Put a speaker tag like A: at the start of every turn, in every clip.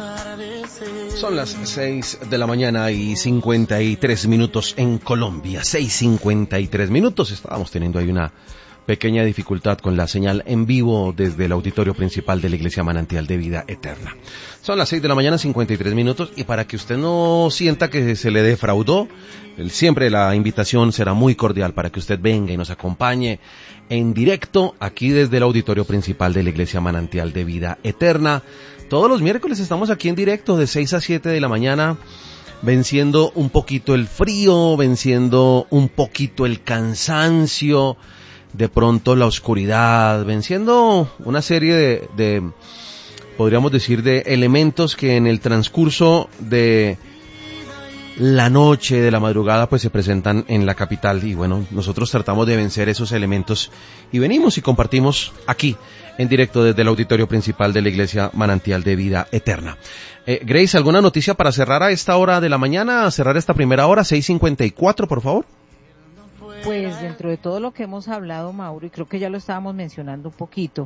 A: Son las 6 de la mañana y 53 minutos en Colombia. 6:53 minutos. Estábamos teniendo ahí una pequeña dificultad con la señal en vivo desde el auditorio principal de la Iglesia Manantial de Vida Eterna. Son las 6 de la mañana, 53 minutos, y para que usted no sienta que se le defraudó, siempre la invitación será muy cordial para que usted venga y nos acompañe en directo aquí desde el auditorio principal de la Iglesia Manantial de Vida Eterna. Todos los miércoles estamos aquí en directo de 6 a 7 de la mañana, venciendo un poquito el frío, venciendo un poquito el cansancio, de pronto la oscuridad, venciendo una serie de podríamos decir, de elementos que en el transcurso de la noche, de la madrugada, pues se presentan en la capital. Y bueno, nosotros tratamos de vencer esos elementos y venimos y compartimos aquí, en directo desde el auditorio principal de la Iglesia Manantial de Vida Eterna. Grace, ¿alguna noticia para cerrar a esta hora de la mañana, cerrar esta primera hora, 6:54, por favor?
B: Pues dentro de todo lo que hemos hablado, Mauro, y creo que ya lo estábamos mencionando un poquito,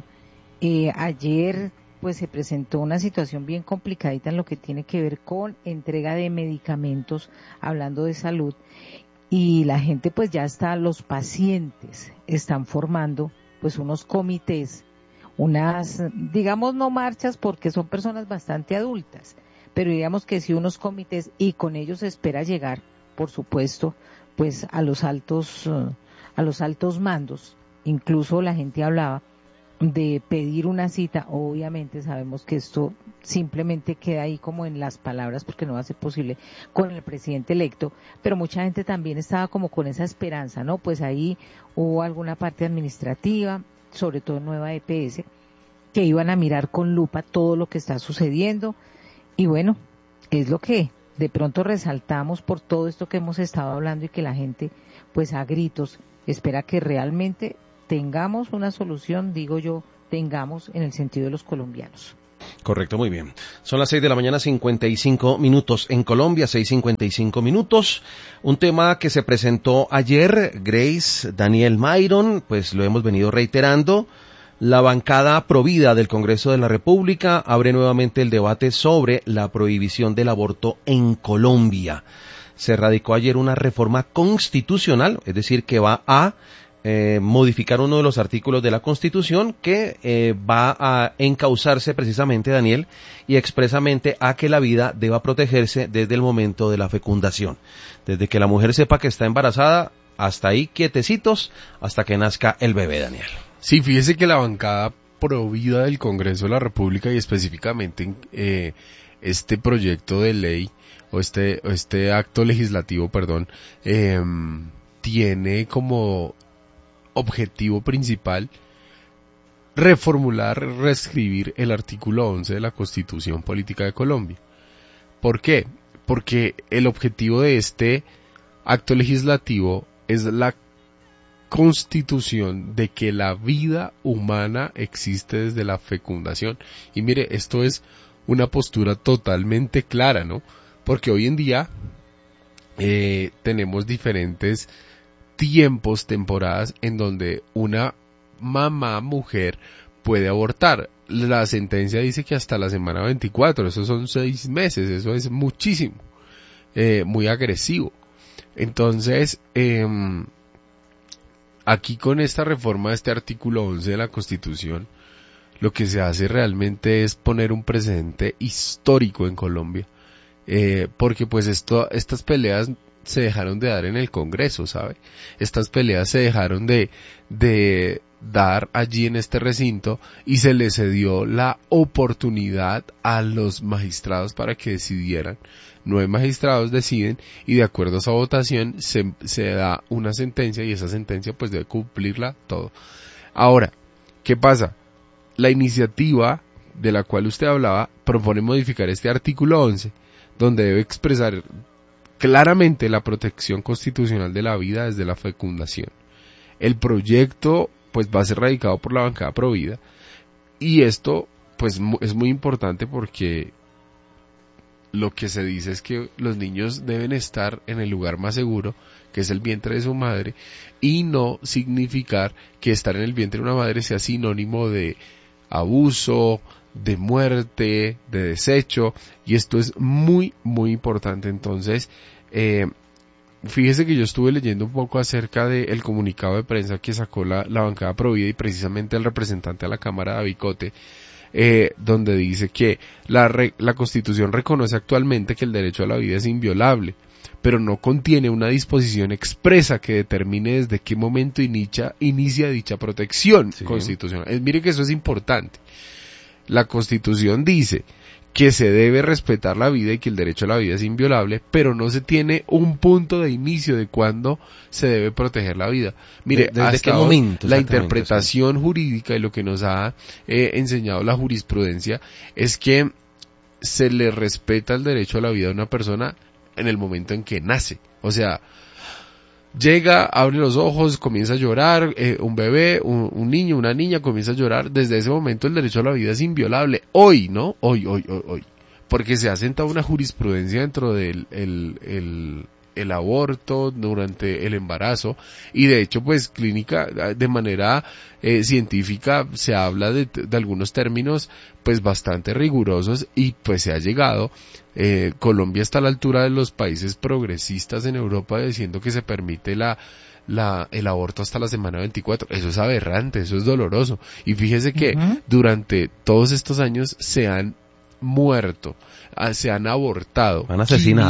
B: ayer pues se presentó una situación bien complicadita en lo que tiene que ver con entrega de medicamentos, hablando de salud, y la gente pues ya está, los pacientes están formando pues unos comités, unas, digamos no marchas porque son personas bastante adultas, pero digamos que sí unos comités, y con ellos se espera llegar, por supuesto, pues a los altos mandos. Incluso la gente hablaba de pedir una cita. Obviamente sabemos que esto simplemente queda ahí como en las palabras porque no va a ser posible con el presidente electo, pero mucha gente también estaba como con esa esperanza, ¿no? Pues ahí hubo alguna parte administrativa, sobre todo Nueva EPS, que iban a mirar con lupa todo lo que está sucediendo, y bueno, es lo que de pronto resaltamos por todo esto que hemos estado hablando, y que la gente pues a gritos espera que realmente tengamos una solución, digo yo, tengamos en el sentido de los colombianos.
A: Correcto, muy bien. Son las 6 de la mañana, 55 minutos en Colombia, 6:55 minutos. Un tema que se presentó ayer, Grace, Daniel Mayron, pues lo hemos venido reiterando. La bancada Provida del Congreso de la República abre nuevamente el debate sobre la prohibición del aborto en Colombia. Se radicó ayer una reforma constitucional, es decir, que va a modificar uno de los artículos de la Constitución que va a encauzarse precisamente, Daniel, y expresamente a que la vida deba protegerse desde el momento de la fecundación. Desde que la mujer sepa que está embarazada, hasta ahí quietecitos, hasta que nazca el bebé, Daniel.
C: Sí, fíjese que la bancada Provida del Congreso de la República, y específicamente este proyecto de ley, o este acto legislativo, tiene como objetivo principal reformular, reescribir el artículo 11 de la Constitución Política de Colombia. ¿Por qué? Porque el objetivo de este acto legislativo es la constitución de que la vida humana existe desde la fecundación. Y mire, esto es una postura totalmente clara, ¿no? Porque hoy en día tenemos diferentes tiempos, temporadas en donde una mujer puede abortar. La sentencia dice que hasta la semana 24, eso son 6 meses, eso es muchísimo, muy agresivo. Entonces, aquí con esta reforma de este artículo 11 de la Constitución, lo que se hace realmente es poner un precedente histórico en Colombia, porque pues estas peleas se dejaron de dar en el Congreso, ¿sabe? Estas peleas se dejaron de dar allí en este recinto, y se le cedió la oportunidad a los magistrados para que decidieran. 9 magistrados deciden, y de acuerdo a esa votación se da una sentencia, y esa sentencia pues debe cumplirla todo. Ahora, ¿qué pasa? La iniciativa de la cual usted hablaba propone modificar este artículo 11, donde debe expresar claramente la protección constitucional de la vida desde la fecundación. El proyecto pues va a ser radicado por la bancada Provida, y esto pues es muy importante porque lo que se dice es que los niños deben estar en el lugar más seguro, que es el vientre de su madre, y no significar que estar en el vientre de una madre sea sinónimo de abuso, de muerte, de desecho, y esto es muy, muy importante. Entonces, fíjese que yo estuve leyendo un poco acerca del comunicado de prensa que sacó la bancada Provida y precisamente el representante a la Cámara, David Cote, donde dice que la Constitución reconoce actualmente que el derecho a la vida es inviolable, pero no contiene una disposición expresa que determine desde qué momento inicia dicha protección constitucional. Mire que eso es importante. La Constitución dice que se debe respetar la vida y que el derecho a la vida es inviolable, pero no se tiene un punto de inicio de cuándo se debe proteger la vida. Mire,
A: ¿desde qué momento?
C: La interpretación jurídica y lo que nos ha enseñado la jurisprudencia es que se le respeta el derecho a la vida a una persona en el momento en que nace. O sea, llega, abre los ojos, comienza a llorar, un bebé, un niño, una niña comienza a llorar, desde ese momento el derecho a la vida es inviolable. Hoy, ¿no? Hoy. Porque se ha sentado una jurisprudencia dentro del el aborto, durante el embarazo, y de hecho pues clínica, de manera científica, se habla de algunos términos pues bastante rigurosos, y pues se ha llegado, Colombia está a la altura de los países progresistas en Europa diciendo que se permite el aborto hasta la semana 24. Eso es aberrante, eso es doloroso, y fíjese que durante todos estos años se han muerto, se han abortado,
A: han asesinado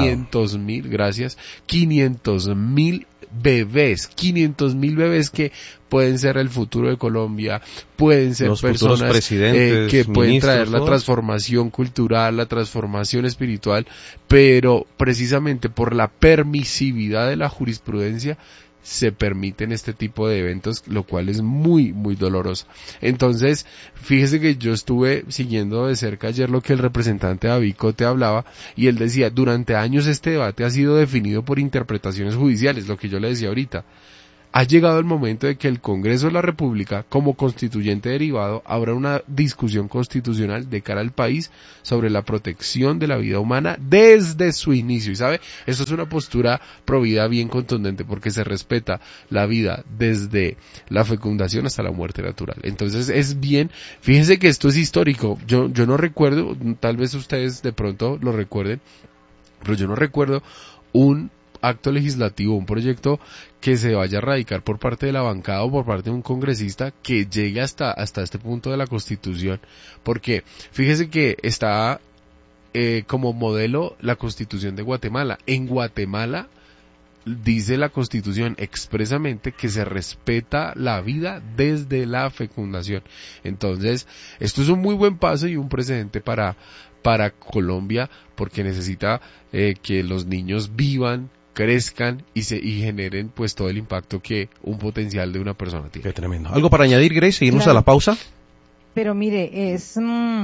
C: 500,000 bebés, 500,000 bebés que pueden ser el futuro de Colombia, pueden ser
A: los
C: personas que pueden traer la
A: todos.
C: Transformación cultural, la transformación espiritual, pero precisamente por la permisividad de la jurisprudencia se permiten este tipo de eventos, lo cual es muy, muy doloroso. Entonces, fíjese que yo estuve siguiendo de cerca ayer lo que el representante David Cote hablaba, y él decía, durante años este debate ha sido definido por interpretaciones judiciales, lo que yo le decía ahorita. Ha llegado el momento de que el Congreso de la República, como constituyente derivado, abra una discusión constitucional de cara al país sobre la protección de la vida humana desde su inicio. Y sabe, esto es una postura provida bien contundente, porque se respeta la vida desde la fecundación hasta la muerte natural. Entonces es bien, fíjense que esto es histórico. Yo no recuerdo, tal vez ustedes de pronto lo recuerden, pero yo no recuerdo un acto legislativo, un proyecto que se vaya a radicar por parte de la bancada o por parte de un congresista que llegue hasta este punto de la Constitución, porque fíjese que está como modelo la Constitución de Guatemala. En Guatemala dice la Constitución expresamente que se respeta la vida desde la fecundación. Entonces, esto es un muy buen paso y un precedente para Colombia, porque necesita que los niños vivan, crezcan y generen pues todo el impacto que un potencial de una persona tiene.
A: Qué tremendo. ¿Algo para añadir, Grace? ¿Seguimos
B: Claro.
A: a la pausa?
B: Pero mire, es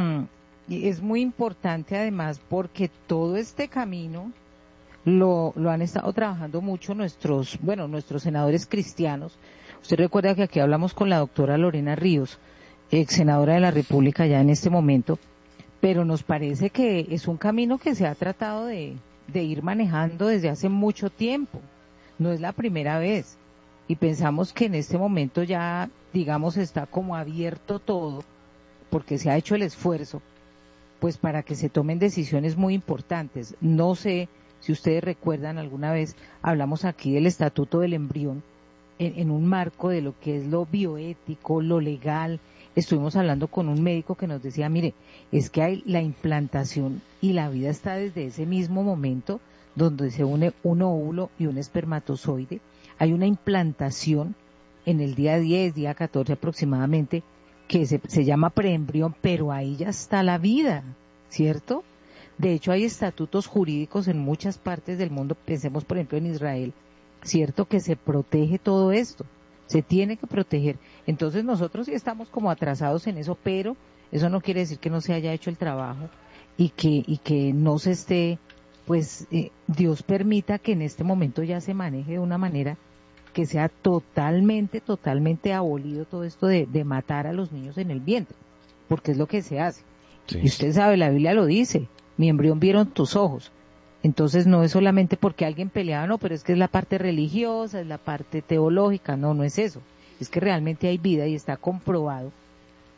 B: muy importante además, porque todo este camino lo han estado trabajando mucho nuestros senadores cristianos. Usted recuerda que aquí hablamos con la doctora Lorena Ríos, ex senadora de la República ya en este momento, pero nos parece que es un camino que se ha tratado de ir manejando desde hace mucho tiempo. No es la primera vez. Y pensamos que en este momento ya, digamos, está como abierto todo, porque se ha hecho el esfuerzo, pues para que se tomen decisiones muy importantes. No sé si ustedes recuerdan, alguna vez hablamos aquí del Estatuto del Embrión, en un marco de lo que es lo bioético, lo legal. Estuvimos hablando con un médico que nos decía, mire, es que hay la implantación y la vida está desde ese mismo momento donde se une un óvulo y un espermatozoide. Hay una implantación en el día 10, día 14 aproximadamente, que se llama preembrión, pero ahí ya está la vida, ¿cierto? De hecho, hay estatutos jurídicos en muchas partes del mundo, pensemos por ejemplo en Israel, ¿cierto? Que se protege todo esto. Se tiene que proteger. Entonces nosotros sí estamos como atrasados en eso, pero eso no quiere decir que no se haya hecho el trabajo y que no se esté, pues Dios permita que en este momento ya se maneje de una manera que sea totalmente abolido todo esto de matar a los niños en el vientre, porque es lo que se hace.
A: Sí.
B: Y usted sabe, la Biblia lo dice, mi embrión vieron tus ojos. Entonces no es solamente porque alguien peleaba, no, pero es que es la parte religiosa, es la parte teológica, no es eso. Es que realmente hay vida y está comprobado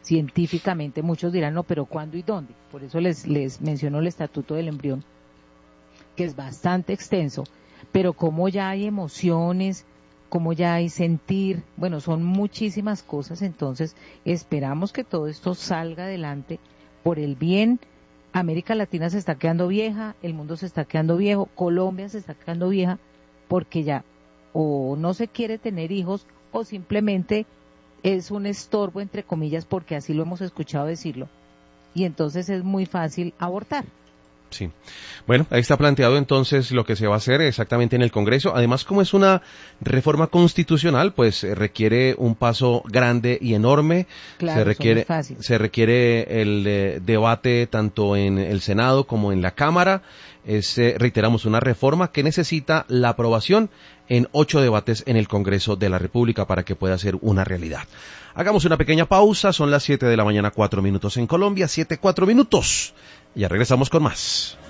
B: científicamente. Muchos dirán, no, pero ¿cuándo y dónde? Por eso les menciono el Estatuto del Embrión, que es bastante extenso, pero como ya hay emociones, como ya hay sentir, bueno, son muchísimas cosas, entonces esperamos que todo esto salga adelante por el bien. América Latina se está quedando vieja, el mundo se está quedando viejo, Colombia se está quedando vieja, porque ya o no se quiere tener hijos o simplemente es un estorbo, entre comillas, porque así lo hemos escuchado decirlo, y entonces es muy fácil abortar.
A: Sí. Bueno, ahí está planteado entonces lo que se va a hacer exactamente en el Congreso. Además, como es una reforma constitucional, pues requiere un paso grande y enorme.
B: Claro,
A: se requiere el debate tanto en el Senado como en la Cámara. Reiteramos, una reforma que necesita la aprobación en 8 debates en el Congreso de la República para que pueda ser una realidad. Hagamos una pequeña pausa, son las 7 de la mañana, 4 minutos en Colombia, 7:04. Ya regresamos con más.